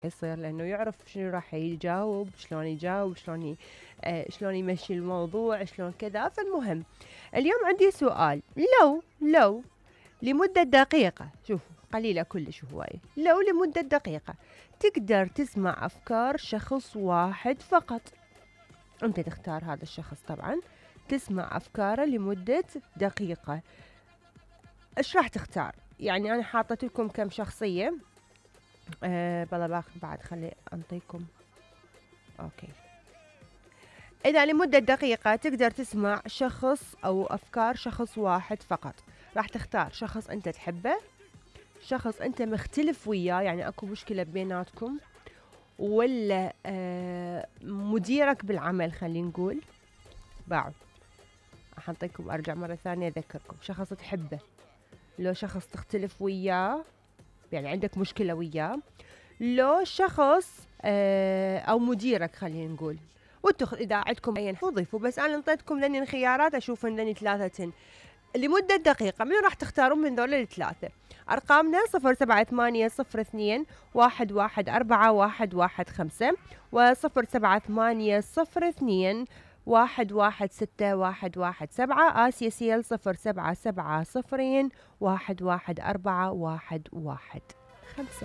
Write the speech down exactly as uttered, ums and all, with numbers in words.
يصير، لأنه يعرف شنو راح يجاوب، شلون يجاوب، شلون ي... آه شلون يمشي الموضوع، شلون كذا. فالمهم اليوم عندي سؤال، لو لو لمدة دقيقة، شوفوا قليلة كلش هواية، لو لمدة دقيقة تقدر تسمع أفكار شخص واحد فقط، أنت تختار هذا الشخص طبعا، تسمع أفكاره لمدة دقيقة، إيش راح تختار؟ يعني أنا حاطت لكم كم شخصية، أه بلا باخذ بعد، خلي أنطيكم. أوكي، إذا لمدة دقيقة تقدر تسمع شخص أو أفكار شخص واحد فقط، راح تختار شخص أنت تحبه، شخص أنت مختلف وياه يعني أكو مشكلة بيناتكم، ولا آه مديرك بالعمل، خلينا نقول باعوا. راح أعطيكم، أرجع مرة ثانية أذكركم، شخص تحبه، لو شخص تختلف وياه يعني عندك مشكلة وياه، لو شخص آه أو مديرك خلينا نقول. وانتو إذا عندكم أي وظيفة، بس أنا انطيتكم ذني الخيارات، أشوف إن ذني ثلاثة لمدة دقيقة، منو راح تختارون من ذول الثلاثة؟ أرقامنا صفر سبعة ثمانية صفر اثنين واحد واحد أربعة واحد واحد خمسة، وصفر سبعة ثمانية صفر اثنين واحد واحد ستة واحد واحد سبعة، آسيا سيل صفر سبعة سبعة صفرين واحد واحد أربعة واحد واحد خمسة.